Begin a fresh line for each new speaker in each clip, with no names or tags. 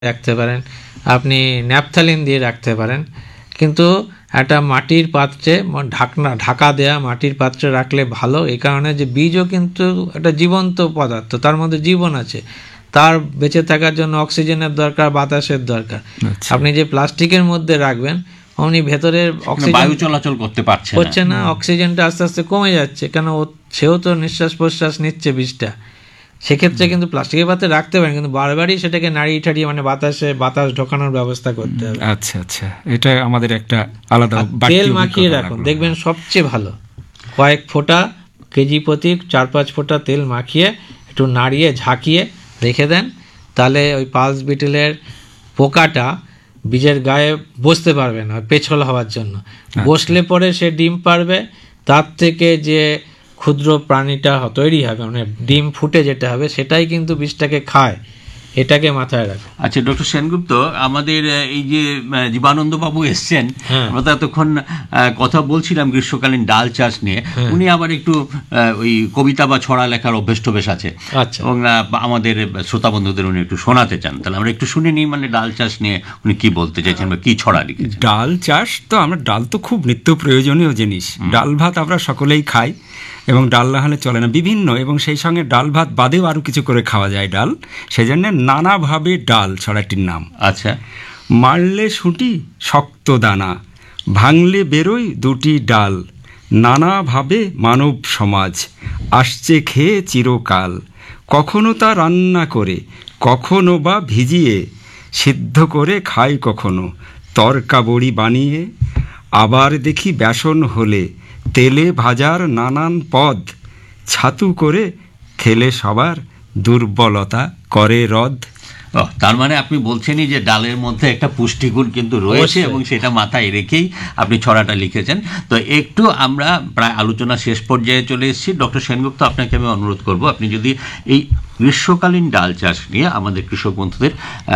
রাখতে পারেন, আপনি ন্যাপথালিন দিয়ে রাখতে পারেন, কিন্তু একটা মাটির পাত্রে ঢাকা দেয়া মাটির পাত্রে রাখলে ভালো। এই কারণে যে বীজও কিন্তু একটা জীবন্ত পদার্থ, তার মধ্যে জীবন আছে, তার বেঁচে থাকার জন্য অক্সিজেনের দরকার, বাতাসের দরকার। আপনি যে প্লাস্টিকের মধ্যে রাখবেন অমনি ভেতরের অক্সিজেন
বায়ু চলাচল করতে পারছে
না, অক্সিজেনটা আস্তে আস্তে কমে যাচ্ছে, কেন সেও তো নিঃশ্বাস প্রশ্বাস নিচ্ছে বীজটা। সেক্ষেত্রে কিন্তু প্লাস্টিকের পাত্রে রাখতে পারেন, কিন্তু বারবারই সেটাকে নাড়িয়ে টাড়িয়ে মানে বাতাস ঢোকানোর ব্যবস্থা করতে হবে।
আচ্ছা আচ্ছা, এটা আমাদের একটা আলাদা।
তেল মাখিয়ে রাখুন, দেখবেন সবচেয়ে ভালো। কয়েক ফোঁটা, কেজি প্রতি 4-5 ফোঁটা তেল মাখিয়ে একটু নাড়িয়ে ঝাঁকিয়ে রেখে দেন, তাহলে ওই পালস বিটেলের পোকাটা বীজের গায়ে বসতে পারবে না পেছল হওয়ার জন্য। বসলে পরে সে ডিম পারবে, তার থেকে যে ক্ষুদ্র প্রাণীটা তৈরি হবে, মানে ডিম ফুটে যেটা হবে, সেটাই কিন্তু বীজটাকে খায়। এটাকে মাথায় রাখো।
আচ্ছা ডক্টর সেনগুপ্ত, আমাদের এই যে জীবানন্দ বাবু এসছেন, আমরা তো এতক্ষণ কথা বলছিলাম গ্রীষ্মকালীন ডাল চাষ নিয়ে, উনি আবার একটু ওই কবিতা বা ছড়া লেখার অভ্যস্ত বেশ আছে, এবং আমাদের শ্রোতা বন্ধুদের উনি একটু শোনাতে চান। তাহলে আমরা একটু শুনে নিই, মানে ডাল চাষ নিয়ে উনি কি বলতে চাইছেন বা কি ছড়া লিখেছেন।
ডাল চাষ তো আমরা, ডাল তো খুব নিত্য প্রয়োজনীয় জিনিস। ডাল ভাত আমরা সকলেই খাই, এবং ডাল না হলে চলে না বিভিন্ন, এবং সেই সঙ্গে ডাল ভাত বাদেও আরও কিছু করে খাওয়া যায় ডাল। সেই জন্য নানাভাবে ডাল ছড়াটির নাম।
আচ্ছা।
মারলে শুটি শক্ত দানা, ভাঙলে বেরোয় দুটি ডাল, নানাভাবে মানব সমাজ আসছে খেয়ে চিরকাল। কখনো তা রান্না করে, কখনো বা ভিজিয়ে, সিদ্ধ করে খায় কখনো তরকা বড়ি বানিয়ে। আবার দেখি বেসন হলে তেলে ভাজার নানান পদ, ছাতু করে খেলে সবার দুর্বলতা করে রদ।
তার মানে আপনি বলছেনই যে ডালের মধ্যে একটা পুষ্টিগুণ কিন্তু রয়েছে, এবং সেটা মাথায় রেখেই আপনি ছড়াটা লিখেছেন। তো একটু আমরা প্রায় আলোচনা শেষ পর্যায়ে চলে এসেছি। ডক্টর সেনগুপ্ত, আপনাকে আমি অনুরোধ করব, আপনি যদি এই গ্রীষ্মকালীন ডাল চাষ নিয়ে আমাদের কৃষক বন্ধুদের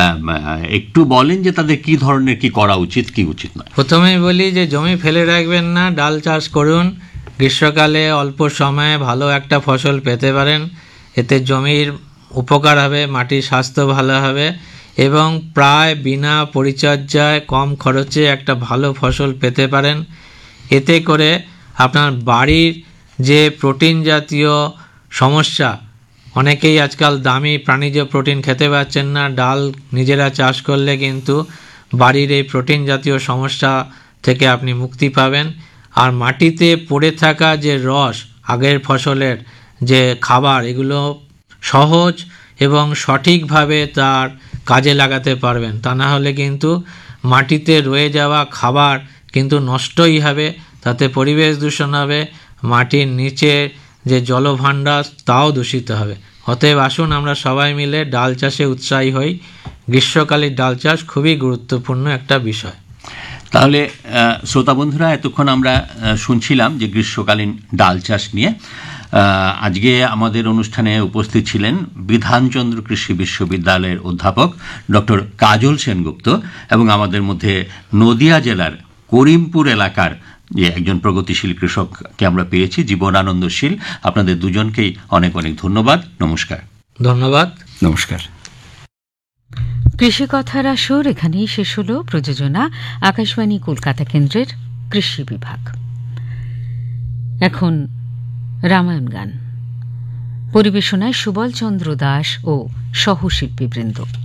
একটু বলেন যে তাদের কি ধরনের কি করা উচিত, কি উচিত নয়।
প্রথমেই বলি যে জমি ফেলে রাখবেন না, ডাল চাষ করুন। গ্রীষ্মকালে অল্প সময়ে ভালো একটা ফসল পেতে পারেন, এতে জমির উপকার হবে, মাটির স্বাস্থ্য ভালো হবে, এবং প্রায় বিনা পরিচর্যায় কম খরচে একটা ভালো ফসল পেতে পারেন। এতে করে আপনার বাড়ির যে প্রোটিন জাতীয় সমস্যা, অনেকেই আজকাল দামি প্রাণীজ প্রোটিন খেতে পারছেন না, ডাল নিজেরা চাষ করলে কিন্তু বাড়ির এই প্রোটিন জাতীয় সমস্যা থেকে আপনি মুক্তি পাবেন। আর মাটিতে পড়ে থাকা যে রস আগের ফসলের যে খাবার, এগুলো সহজ এবং সঠিকভাবে তার কাজে লাগাতে পারবেন। তা না হলে কিন্তু মাটিতে রয়ে যাওয়া খাবার কিন্তু নষ্টই হবে, তাতে পরিবেশ দূষণ হবে, মাটির নিচে যে জলভাণ্ডার তাও দূষিত হবে। অতএব আসুন আমরা সবাই মিলে ডাল চাষে উৎসাহী হই। গ্রীষ্মকালীন ডাল চাষ খুবই গুরুত্বপূর্ণ একটা বিষয়।
তাহলে শ্রোতা বন্ধুরা, এতক্ষণ আমরা শুনছিলাম যে গ্রীষ্মকালীন ডাল চাষ নিয়ে। আজকে আমাদের অনুষ্ঠানে উপস্থিত ছিলেন বিধানচন্দ্র কৃষি বিশ্ববিদ্যালয়ের অধ্যাপক ডক্টর কাজল সেনগুপ্ত, এবং আমাদের মধ্যে নদিয়া জেলার করিমপুর এলাকার যে একজন প্রগতিশীল কৃষককে আমরা পেয়েছি, জীবনানন্দশীল। আপনাদের দুজনকেই অনেক অনেক ধন্যবাদ। নমস্কার।
ধন্যবাদ।
নমস্কার।
কৃষি কথার আসর এখানেই শেষ হল। প্রযোজনা আকাশবাণী কলকাতা কেন্দ্রের কৃষি বিভাগ। এখন রামায়ণ গান পরিবেশনায় সুবল চন্দ্র দাস ও সহশিল্পীবৃন্দ।